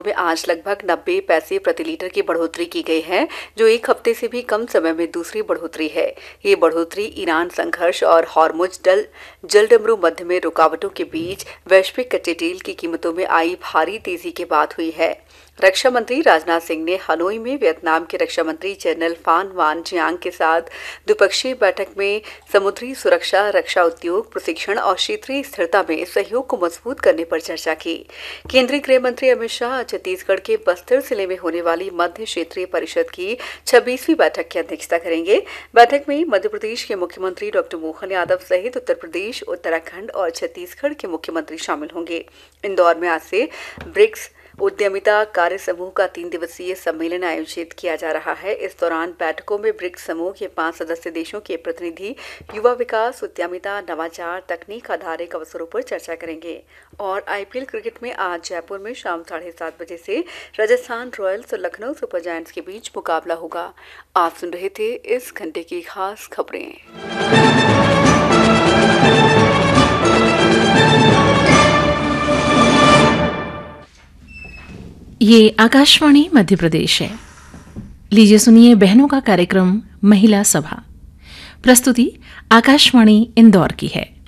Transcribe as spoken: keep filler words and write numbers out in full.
में आज लगभग नब्बे पैसे प्रति लीटर की बढ़ोतरी की गई है, जो एक हफ्ते से भी कम समय में दूसरी बढ़ोतरी है। ये बढ़ोतरी ईरान संघर्ष और हॉर्मुज डल जलडमरू मध्य में रुकावटों के बीच वैश्विक कच्चे तेल की कीमतों में आई भारी तेजी के बाद हुई है। रक्षा मंत्री राजनाथ सिंह ने हनोई में वियतनाम के रक्षा मंत्री जनरल फान वान जियांग के साथ द्विपक्षीय बैठक में समुद्री सुरक्षा, रक्षा उद्योग, प्रशिक्षण और क्षेत्रीय स्थिरता में सहयोग को मजबूत करने पर चर्चा की। केंद्रीय गृह मंत्री अमित शाह छत्तीसगढ़ के बस्तर जिले में होने वाली मध्य क्षेत्रीय परिषद की छब्बीसवीं बैठक की अध्यक्षता करेंगे। बैठक में मध्य प्रदेश के मुख्यमंत्री डॉक्टर मोहन यादव सहित उत्तर प्रदेश, उत्तराखंड और छत्तीसगढ़ के मुख्यमंत्री शामिल होंगे। इंदौर में आज से ब्रिक्स उद्यमिता कार्य समूह का तीन दिवसीय सम्मेलन आयोजित किया जा रहा है। इस दौरान बैठकों में ब्रिक्स समूह के पांच सदस्य देशों के प्रतिनिधि युवा विकास, उद्यमिता, नवाचार, तकनीक आधारित अवसरों पर चर्चा करेंगे। और आईपीएल क्रिकेट में आज जयपुर में शाम साढ़े सात बजे से राजस्थान रॉयल्स और लखनऊ सुपर जायंट्स के बीच मुकाबला होगा। आप सुन रहे थे इस घंटे की खास खबरें। ये आकाशवाणी मध्य प्रदेश है। लीजिए सुनिए बहनों का कार्यक्रम महिला सभा। प्रस्तुति आकाशवाणी इंदौर की है।